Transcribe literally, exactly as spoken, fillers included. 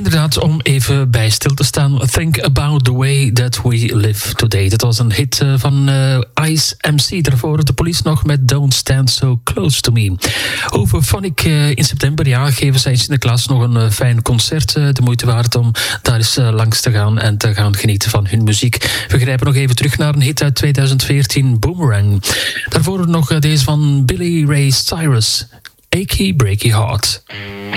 inderdaad, om even bij stil te staan. Think about the way that we live today. Dat was een hit van uh, Ice M C. Daarvoor de Police nog met Don't Stand So Close To Me. Over Phonic uh, in september, ja, geven zij in Sinterklaas nog een uh, fijn concert. Uh, de moeite waard om daar eens uh, langs te gaan en te gaan genieten van hun muziek. We grijpen nog even terug naar een hit uit twintig veertien, Boomerang. Daarvoor nog uh, deze van Billy Ray Cyrus, Achy Breaky Heart.